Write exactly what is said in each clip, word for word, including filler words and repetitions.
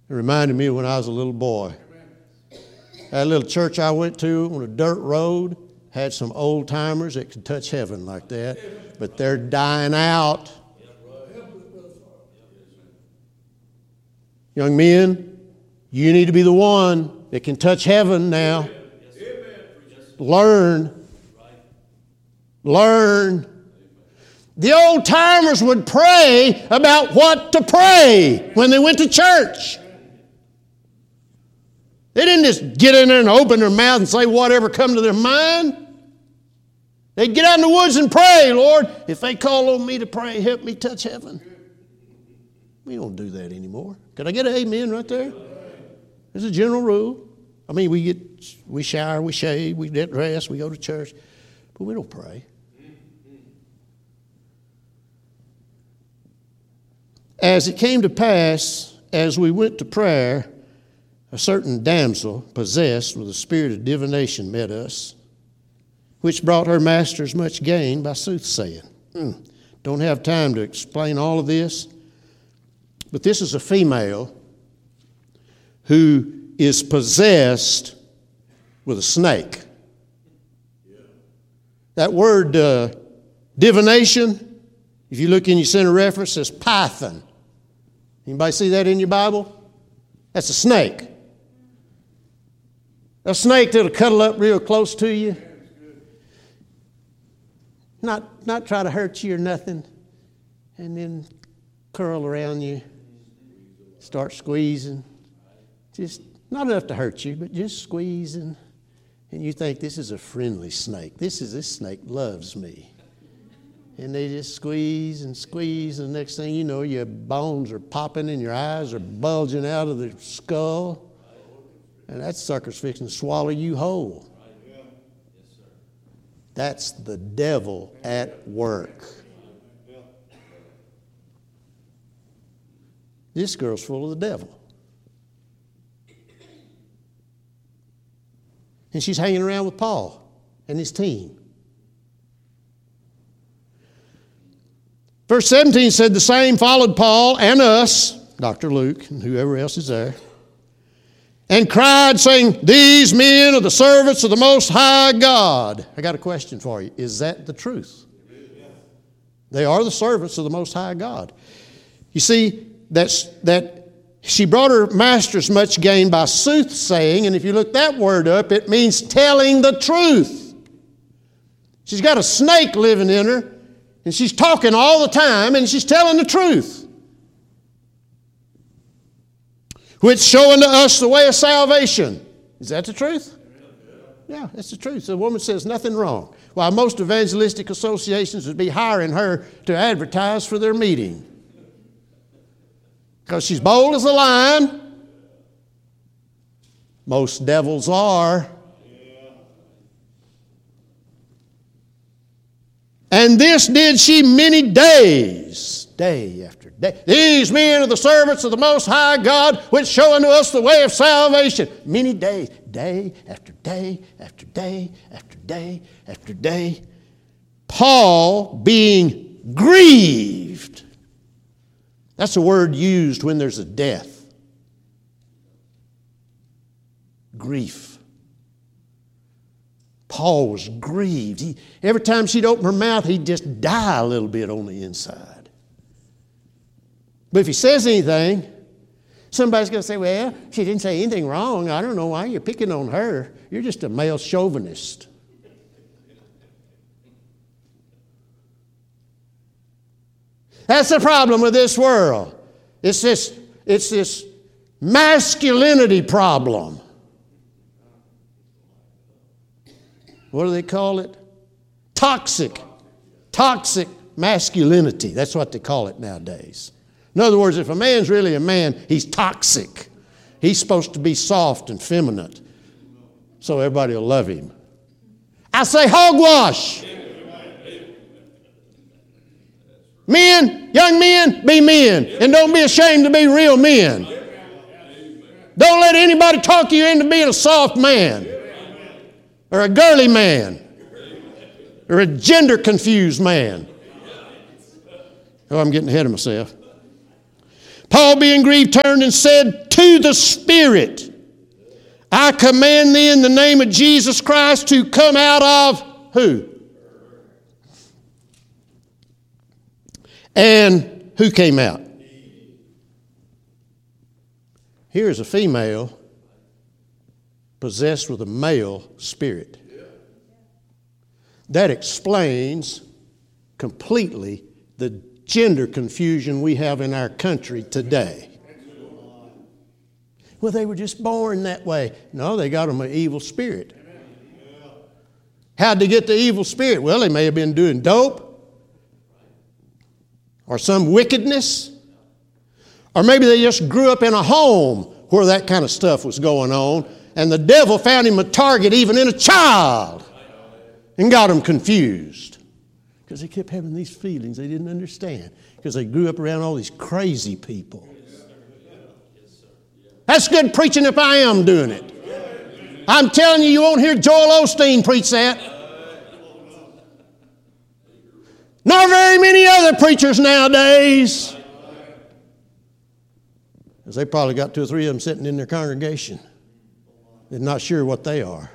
It reminded me of when I was a little boy. That little church I went to on a dirt road had some old timers that could touch heaven like that, but they're dying out. Young men, you need to be the one that can touch heaven now. Learn. Learn. The old timers would pray about what to pray when they went to church. They didn't just get in there and open their mouth and say whatever come to their mind. They'd get out in the woods and pray, Lord, if they call on me to pray, help me touch heaven. We don't do that anymore. Could I get an amen right there? There's a general rule. I mean, we get, we shower, we shave, we get dressed, we go to church, but we don't pray. As it came to pass, as we went to prayer, a certain damsel possessed with a spirit of divination met us, which brought her masters much gain by soothsaying. Hmm. Don't have time to explain all of this, but this is a female who is possessed with a snake. That word uh, divination, if you look in your center reference, says python. Anybody see that in your Bible? That's a snake. A snake that'll cuddle up real close to you. Not, not try to hurt you or nothing. And then curl around you. Start squeezing. Just not enough to hurt you, but just squeezing. And you think this is a friendly snake. This is this snake loves me. And they just squeeze and squeeze, and the next thing you know, your bones are popping and your eyes are bulging out of the skull. And that sucker's fixing to swallow you whole. That's the devil at work. This girl's full of the devil. And she's hanging around with Paul and his team. Verse seventeen said, the same followed Paul and us, Doctor Luke, and whoever else is there, and cried, saying, these men are the servants of the Most High God. I got a question for you. Is that the truth? They are the servants of the Most High God. You see, that's, that she brought her masters much gain by soothsaying, and if you look that word up, it means telling the truth. She's got a snake living in her, and she's talking all the time, and she's telling the truth. Which show unto us the way of salvation. Is that the truth? Yeah, that's the truth. The woman says nothing wrong. While most evangelistic associations would be hiring her to advertise for their meeting. Because she's bold as a lion. Most devils are. And this did she many days, day after day. These men are the servants of the Most High God, which show unto us the way of salvation. Many days, day after day, after day, after day, after day. Paul being grieved. That's a word used when there's a death. Grief. Paul was grieved. He, every time she'd open her mouth, he'd just die a little bit on the inside. But if he says anything, somebody's going to say, well, she didn't say anything wrong. I don't know why you're picking on her. You're just a male chauvinist. That's the problem with this world. It's this, it's this masculinity problem. What do they call it? Toxic. Toxic masculinity. That's what they call it nowadays. In other words, if a man's really a man, he's toxic. He's supposed to be soft and feminine, so everybody will love him. I say hogwash. Men, young men, be men. And don't be ashamed to be real men. Don't let anybody talk you into being a soft man. Or a girly man. Or a gender-confused man. Oh, I'm getting ahead of myself. Paul, being grieved, turned and said to the Spirit, I command thee in the name of Jesus Christ to come out of who? And who came out? Here's a female possessed with a male spirit. That explains completely the gender confusion we have in our country today. Well, they were just born that way. No, they got them an evil spirit. How'd they get the evil spirit? Well, they may have been doing dope or some wickedness, or maybe they just grew up in a home where that kind of stuff was going on, and the devil found him a target even in a child and got him confused because they kept having these feelings they didn't understand because they grew up around all these crazy people. That's good preaching if I am doing it. I'm telling you, you won't hear Joel Osteen preach that. Nor very many other preachers nowadays. Because they probably got two or three of them sitting in their congregation. They're not sure what they are.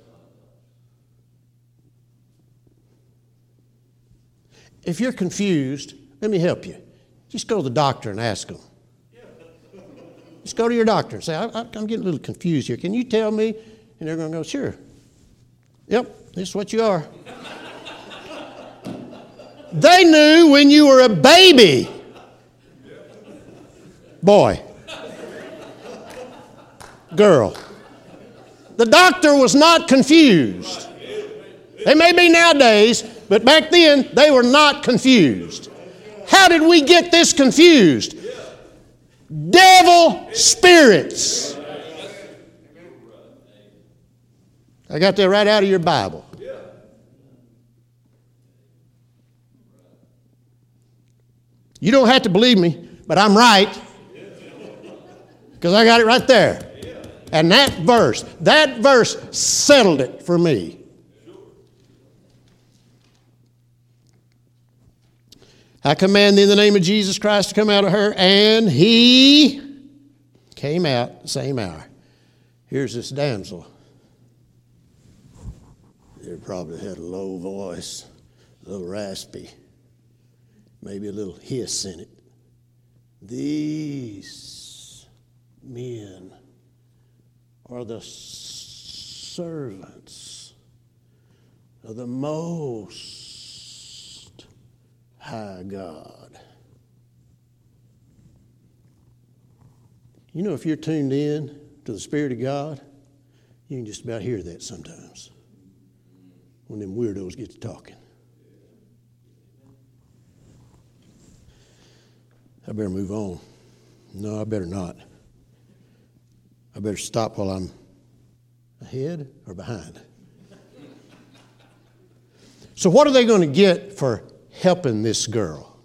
If you're confused, let me help you. Just go to the doctor and ask them. Just go to your doctor and say, I, I, I'm getting a little confused here. Can you tell me? And they're going to go, sure. Yep, this is what you are. They knew when you were a baby. Boy. Girl. The doctor was not confused. They may be nowadays, but back then they were not confused. How did we get this confused? Devil spirits. I got that right out of your Bible. You don't have to believe me, but I'm right. Because I got it right there. And that verse, that verse settled it for me. I command thee in the name of Jesus Christ to come out of her. And he came out the same hour. Here's this damsel. They probably had a low voice, a little raspy, maybe a little hiss in it. These men are the servants of the Most High God. You know, if you're tuned in to the Spirit of God, you can just about hear that sometimes when them weirdos get to talking. I better move on. No, I better not. I better stop while I'm ahead or behind. So what are they going to get for helping this girl?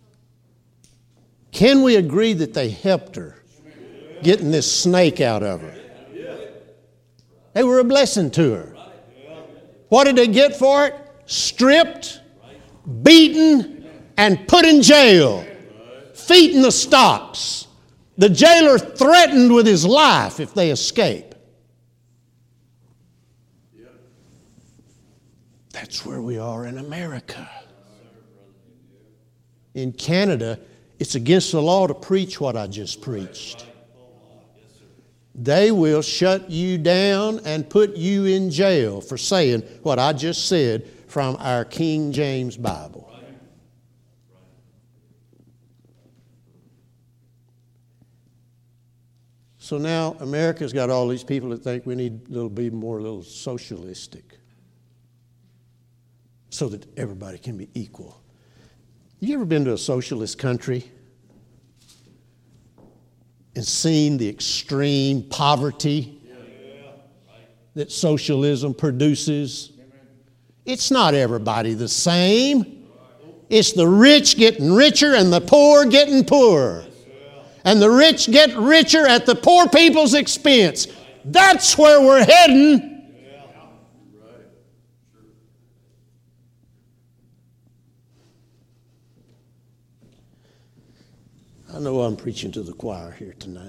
Can we agree that they helped her getting this snake out of her? They were a blessing to her. What did they get for it? Stripped, beaten, and put in jail. Feet in the stocks. The jailer threatened with his life if they escape. That's where we are in America. In Canada, it's against the law to preach what I just preached. They will shut you down and put you in jail for saying what I just said from our King James Bible. So now America's got all these people that think we need a little be more a little socialistic so that everybody can be equal. You ever been to a socialist country and seen the extreme poverty that socialism produces? It's not everybody the same. It's the rich getting richer and the poor getting poorer. And the rich get richer at the poor people's expense. That's where we're heading. I know I'm preaching to the choir here tonight.